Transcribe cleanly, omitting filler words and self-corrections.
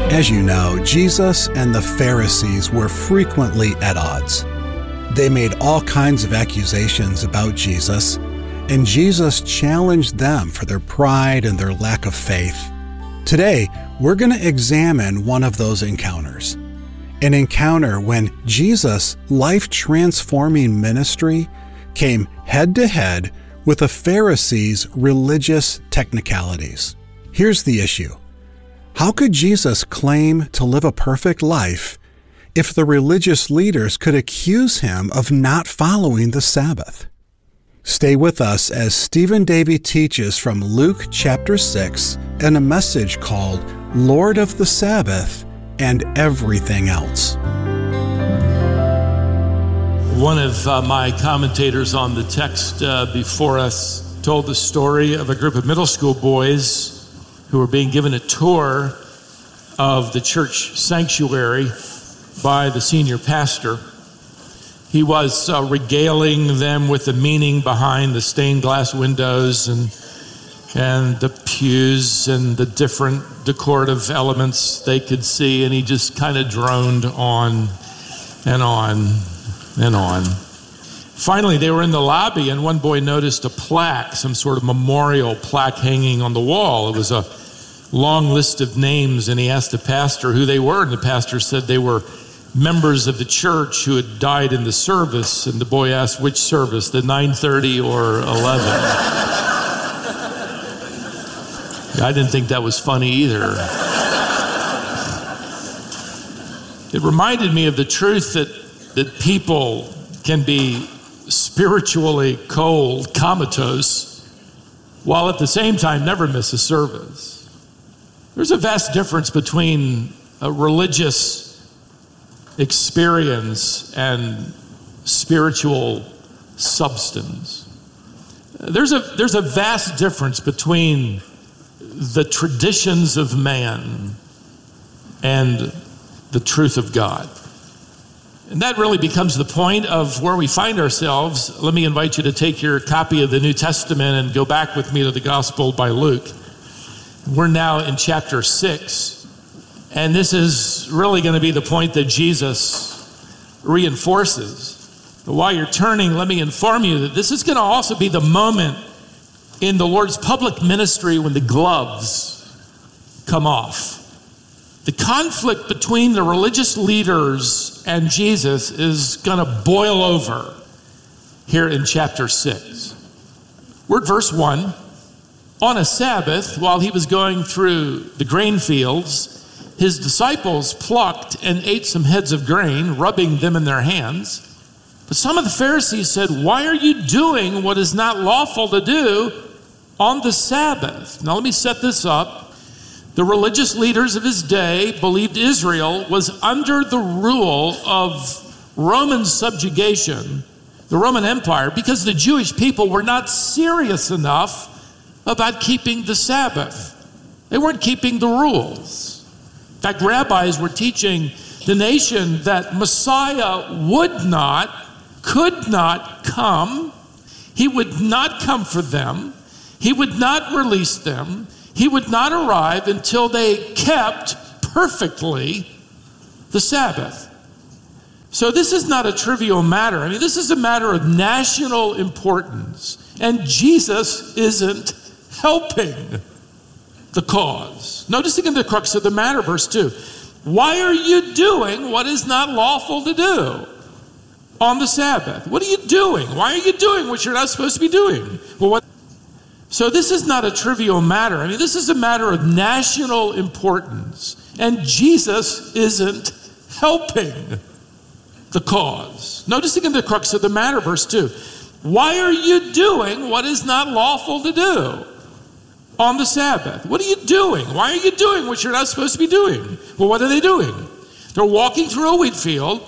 As you know, Jesus and the Pharisees were frequently at odds. They made all kinds of accusations about Jesus, and Jesus challenged them for their pride and their lack of faith. Today, we're going to examine one of those encounters. An encounter when Jesus' life-transforming ministry came head-to-head with the Pharisees' religious technicalities. Here's the issue. How could Jesus claim to live a perfect life if the religious leaders could accuse him of not following the Sabbath? Stay with us as Stephen Davey teaches from Luke chapter 6 in a message called Lord of the Sabbath and Everything Else. One of my commentators on the text before us told the story of a group of middle school boys who were being given a tour of the church sanctuary by the senior pastor. He was regaling them with the meaning behind the stained glass windows and the pews and the different decorative elements they could see, and he just kind of droned on and on and on. Finally, they were in the lobby, and one boy noticed a plaque, some sort of memorial plaque hanging on the wall. It was a long list of names, and he asked the pastor who they were, and the pastor said they were members of the church who had died in the service. And the boy asked, which service, the 9:30 or 11? I didn't think that was funny either. It reminded me of the truth that people can be spiritually cold, comatose, while at the same time never miss a service. There's a vast difference between a religious experience and spiritual substance. There's a vast difference between the traditions of man and the truth of God. And that really becomes the point of where we find ourselves. Let me invite you to take your copy of the New Testament and go back with me to the Gospel by Luke. We're now in chapter 6, and this is really going to be the point that Jesus reinforces. But while you're turning, let me inform you that this is going to also be the moment in the Lord's public ministry when the gloves come off. The conflict between the religious leaders and Jesus is going to boil over here in chapter 6. We're at verse 1. On a Sabbath, while he was going through the grain fields, his disciples plucked and ate some heads of grain, rubbing them in their hands. But some of the Pharisees said, "Why are you doing what is not lawful to do on the Sabbath?" Now let me set this up. The religious leaders of his day believed Israel was under the rule of Roman subjugation, the Roman Empire, because the Jewish people were not serious enough about keeping the Sabbath. They weren't keeping the rules. In fact, rabbis were teaching the nation that Messiah could not come. He would not come for them. He would not release them. He would not arrive until they kept perfectly the Sabbath. So this is not a trivial matter. I mean, this is a matter of national importance. And Jesus isn't helping the cause. Notice again the crux of the matter, verse 2. Why are you doing what is not lawful to do on the Sabbath? What are you doing? Why are you doing what you're not supposed to be doing? So this is not a trivial matter. I mean, this is a matter of national importance. And Jesus isn't helping the cause. Notice again the crux of the matter, verse 2. Why are you doing what is not lawful to do on the Sabbath? What are you doing? Why are you doing what you're not supposed to be doing? Well, what are they doing? They're walking through a wheat field.